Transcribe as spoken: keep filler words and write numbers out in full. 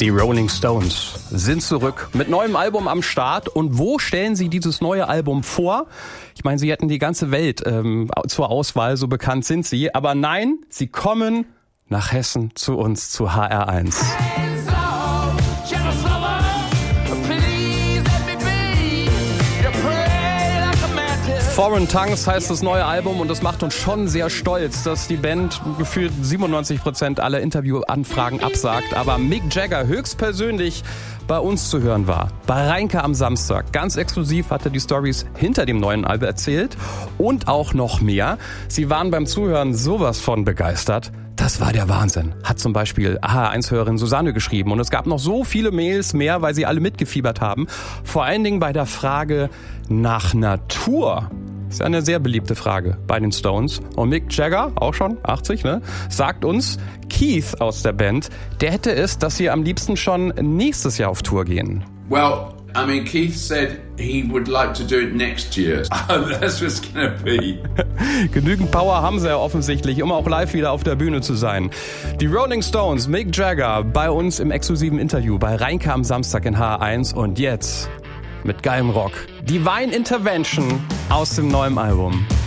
Die Rolling Stones sind zurück mit neuem Album am Start. Und wo stellen sie dieses neue Album vor? Ich meine, sie hätten die ganze Welt ähm, zur Auswahl, so bekannt sind sie. Aber nein, sie kommen nach Hessen zu uns, zu H R eins. Foreign Tongues heißt das neue Album und das macht uns schon sehr stolz, dass die Band gefühlt siebenundneunzig Prozent aller Interviewanfragen absagt, aber Mick Jagger höchstpersönlich bei uns zu hören war. Bei Reinke am Samstag. Ganz exklusiv hat er die Storys hinter dem neuen Album erzählt und auch noch mehr. Sie waren beim Zuhören sowas von begeistert. Das war der Wahnsinn, hat zum Beispiel H R eins-Hörerin Susanne geschrieben. Und es gab noch so viele Mails mehr, weil sie alle mitgefiebert haben. Vor allen Dingen bei der Frage nach Natur. Das ist eine sehr beliebte Frage bei den Stones. Und Mick Jagger, auch schon achtzig, ne, sagt uns, Keith aus der Band, der hätte es, dass sie am liebsten schon nächstes Jahr auf Tour gehen. Well, I mean, Keith said he would like to do it next year. That's what's gonna be. Genügend Power haben sie ja offensichtlich, um auch live wieder auf der Bühne zu sein. Die Rolling Stones, Mick Jagger, bei uns im exklusiven Interview bei Reinke am Samstag in H R eins. Und jetzt mit geilem Rock. Divine Intervention aus dem neuen Album.